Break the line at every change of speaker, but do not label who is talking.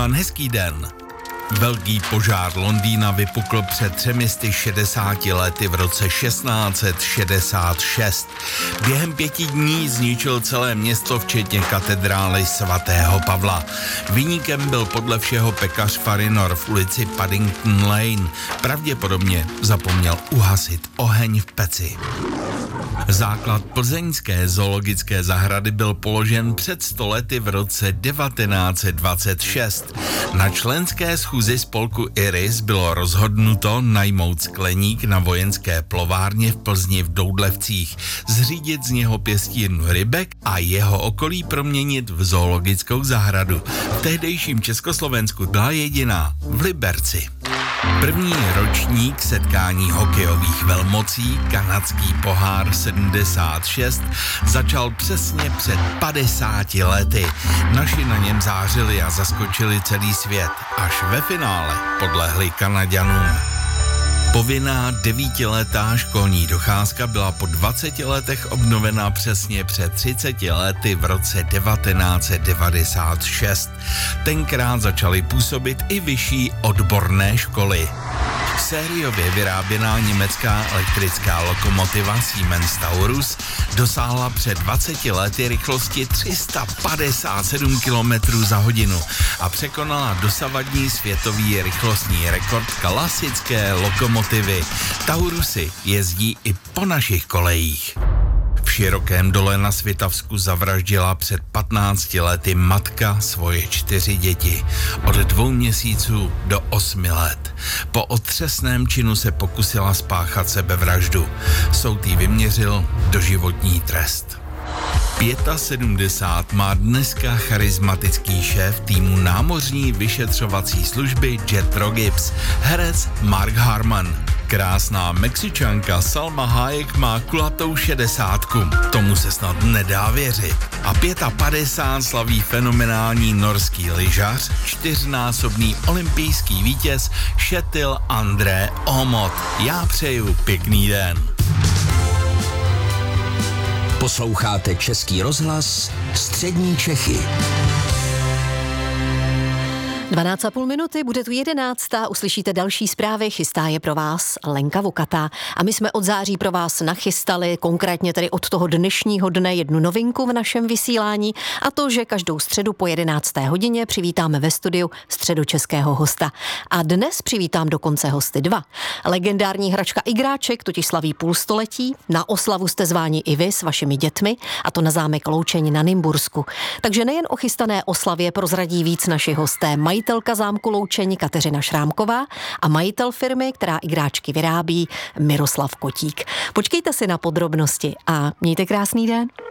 Friedman, hezký den. Velký požár Londýna vypukl před 360 lety v roce 1666. Během 5 dní zničil celé město, včetně katedrály svatého Pavla. Viníkem byl podle všeho pekař Farinor v ulici Paddington Lane. Pravděpodobně zapomněl uhasit oheň v peci. Základ plzeňské zoologické zahrady byl položen před 100 lety v roce 1926. Na členské schůzi spolku IRIS bylo rozhodnuto najmout skleník na vojenské plovárně v Plzni v Doudlevcích, zřídit z něho pěstírnu rybek a jeho okolí proměnit v zoologickou zahradu. V tehdejším Československu byla jediná v Liberci. První ročník setkání hokejových velmocí, kanadský pohár 76, začal přesně před 50 lety. Naši na něm zářili a zaskočili celý svět, až ve finále podlehli Kanaďanům. Povinná 9letá školní docházka byla po 20 letech obnovena přesně před 30 lety v roce 1996. Tenkrát začaly působit i vyšší odborné školy. Sériově vyráběná německá elektrická lokomotiva Siemens Taurus dosáhla před 20 lety rychlosti 357 km za hodinu a překonala dosavadní světový rychlostní rekord klasické lokomotivy. Taurusy jezdí i po našich kolejích. V Širokém Dole na Svitavsku zavraždila před 15 lety matka svoje 4 děti od 2 měsíců do 8 let. Po otřesném činu se pokusila spáchat sebevraždu. Soud jí vyměřil doživotní trest. 75 má dneska charismatický šéf týmu námořní vyšetřovací služby Jethro Gibbs, herec Mark Harmon. Krásná Mexičanka Salma Hayek má kulatou 60. Tomu se snad nedá věřit. A 55 slaví fenomenální norský lyžař, 4násobný olympijský vítěz Kjetil André Aamodt. Já přeju pěkný den.
Posloucháte Český rozhlas Střední Čechy.
12,5 minuty, bude tu 11. Uslyšíte další zprávy, chystá je pro vás Lenka Vukatá. A my jsme od září pro vás nachystali, konkrétně tedy od toho dnešního dne, jednu novinku v našem vysílání, a to, že každou středu po 11. hodině přivítáme ve studiu středočeského hosta. A dnes přivítám dokonce hosty 2. Legendární hračka Igráček totiž slaví půlstoletí, na oslavu jste zváni i vy s vašimi dětmi, a to na zámek Loučeň na Nymbursku. Takže nejen o chystané oslavě prozradí víc naši hosté, majitelka zámku Loučeň Kateřina Šrámková a majitel firmy, která igráčky vyrábí, Miroslav Kotík. Počkejte si na podrobnosti a mějte krásný den.